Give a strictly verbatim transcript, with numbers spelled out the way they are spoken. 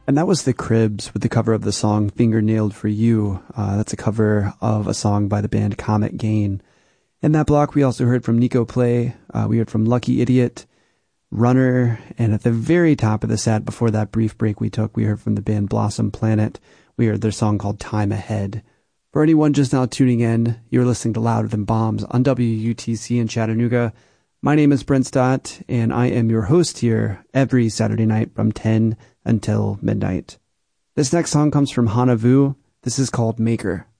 And that was The Cribs with the cover of the song Fingernailed for You. Uh, that's a cover of a song by the band Comet Gain. In that block, we also heard from Nico Play. Uh, we heard from Lucky Idiot, Runner, and at the very top of the set, before that brief break we took, we heard from the band Blossom Planet. We heard their song called Time Ahead. For anyone just now tuning in, you're listening to Louder Than Bombs on W U T C in Chattanooga. My name is Brent Stott, and I am your host here every Saturday night from ten until midnight. This next song comes from Hana Vu. This is called Maker.